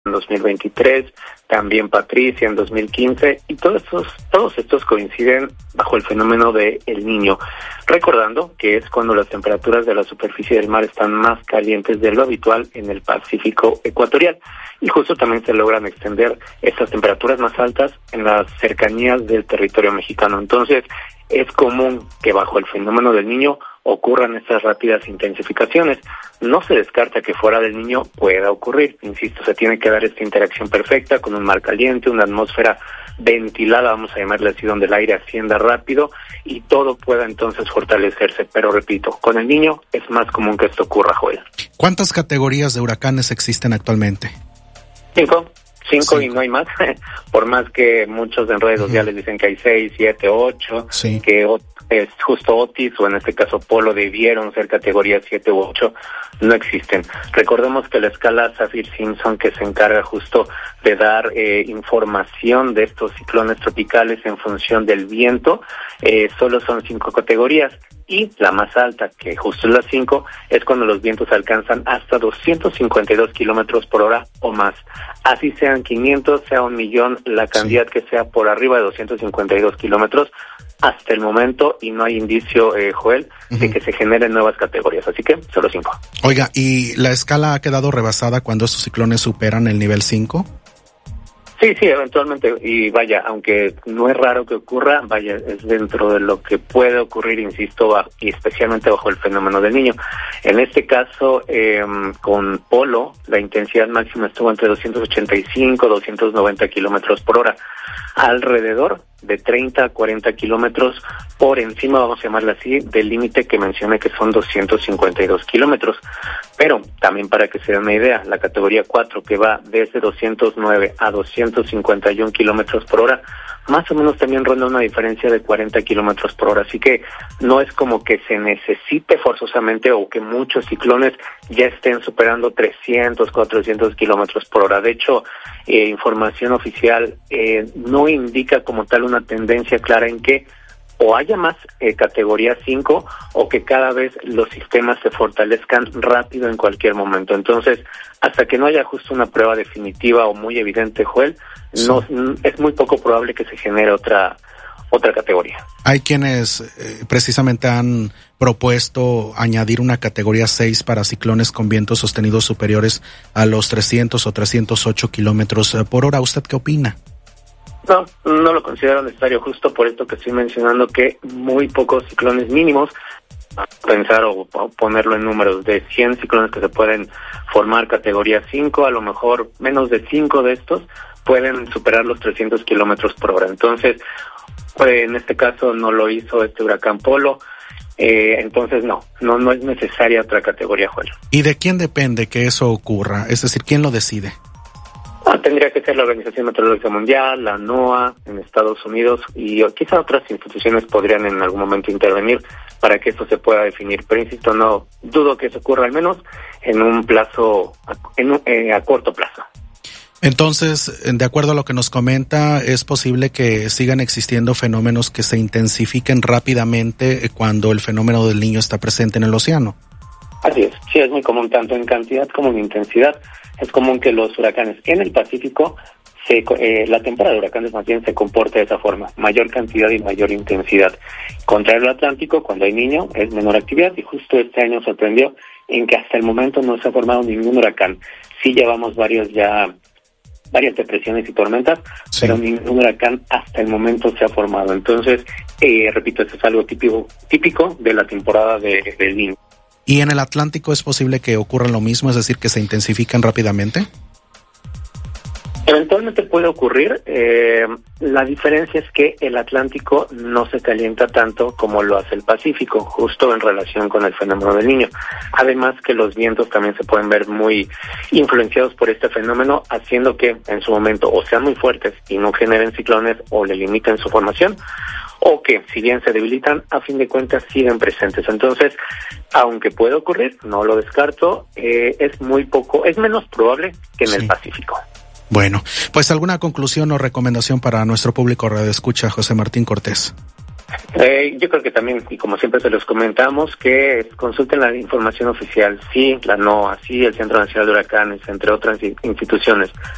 en 2023, también Patricia en 2015, y todos estos coinciden bajo el fenómeno de El Niño, recordando que es cuando las temperaturas de la superficie del mar están más calientes de lo habitual en el Pacífico ecuatorial, y justo también se logran extender estas temperaturas más altas en las cercanías del territorio mexicano. Entonces, es común que bajo el fenómeno del Niño ocurran estas rápidas intensificaciones. No se descarta que fuera del Niño pueda ocurrir. Insisto, se tiene que dar esta interacción perfecta con un mar caliente, una atmósfera ventilada, vamos a llamarle así, donde el aire ascienda rápido y todo pueda entonces fortalecerse. Pero repito, con el Niño es más común que esto ocurra, Joel. ¿Cuántas categorías de huracanes existen actualmente? 5 y no hay más, por más que muchos en redes sociales dicen que hay 6, 7, 8, que es justo Otis o en este caso Polo debieron ser categorías 7 u 8, no existen. Recordemos que la escala Saffir-Simpson, que se encarga justo de dar información de estos ciclones tropicales en función del viento, solo son 5 categorías. Y la más alta, que justo es la 5, es cuando los vientos alcanzan hasta 252 kilómetros por hora o más. Así sean 500, sea 1,000,000, la cantidad que sea por arriba de 252 kilómetros, hasta el momento, y no hay indicio, Joel, de que se generen nuevas categorías. Así que, solo 5. Oiga, ¿y la escala ha quedado rebasada cuando estos ciclones superan el nivel 5? Sí, eventualmente, y vaya, aunque no es raro que ocurra, vaya, es dentro de lo que puede ocurrir, insisto, y especialmente bajo el fenómeno del Niño. En este caso, con Polo, la intensidad máxima estuvo entre 285 y 290 kilómetros por hora, alrededor de 30 a 40 kilómetros por encima, vamos a llamarla así, del límite que mencioné, que son 252 kilómetros. Pero también para que se den una idea, la categoría 4, que va desde 209 a 251 kilómetros por hora, más o menos también ronda una diferencia de 40 kilómetros por hora. Así que no es como que se necesite forzosamente o que muchos ciclones ya estén superando 300, 400 kilómetros por hora. De hecho, información oficial no indica como tal una tendencia clara en que o haya más categoría 5 o que cada vez los sistemas se fortalezcan rápido en cualquier momento. Entonces, hasta que no haya justo una prueba definitiva o muy evidente, Joel, no es muy poco probable que se genere otra categoría. Hay quienes precisamente han propuesto añadir una categoría 6 para ciclones con vientos sostenidos superiores a los 300 o 308 kilómetros por hora. ¿Usted qué opina? No lo considero necesario, justo por esto que estoy mencionando, que muy pocos ciclones mínimos, pensar o ponerlo en números de 100 ciclones que se pueden formar categoría 5, a lo mejor menos de 5 de estos pueden superar los 300 kilómetros por hora. Entonces, en este caso no lo hizo este huracán Polo, entonces no es necesaria otra categoría, Joel. ¿Y de quién depende que eso ocurra? Es decir, ¿quién lo decide? Tendría que ser la Organización Meteorológica Mundial, la NOAA en Estados Unidos, y quizá otras instituciones podrían en algún momento intervenir para que esto se pueda definir. Pero insisto, no dudo que eso ocurra, al menos en un plazo, a corto plazo. Entonces, de acuerdo a lo que nos comenta, es posible que sigan existiendo fenómenos que se intensifiquen rápidamente cuando el fenómeno del Niño está presente en el océano. Así es, sí, es muy común, tanto en cantidad como en intensidad. Es común que los huracanes en el Pacífico, la temporada de huracanes más bien se comporte de esa forma, mayor cantidad y mayor intensidad. Contrario al Atlántico, cuando hay Niño, es menor actividad, y justo este año sorprendió en que hasta el momento no se ha formado ningún huracán. Sí llevamos varias depresiones y tormentas, pero ningún huracán hasta el momento se ha formado. Entonces, repito, eso es algo típico de la temporada del Niño. ¿Y en el Atlántico es posible que ocurra lo mismo, es decir, que se intensifiquen rápidamente? Eventualmente puede ocurrir. La diferencia es que el Atlántico no se calienta tanto como lo hace el Pacífico, justo en relación con el fenómeno del Niño. Además que los vientos también se pueden ver muy influenciados por este fenómeno, haciendo que en su momento o sean muy fuertes y no generen ciclones o le limiten su formación, o que si bien se debilitan, a fin de cuentas siguen presentes. Entonces, aunque puede ocurrir, no lo descarto, es menos probable que en el Pacífico. Bueno, pues alguna conclusión o recomendación para nuestro público radioescucha, José Martín Cortés. Yo creo que también, y como siempre se los comentamos, que consulten la información oficial, sí, la NOAA, sí, el Centro Nacional de Huracanes, entre otras instituciones,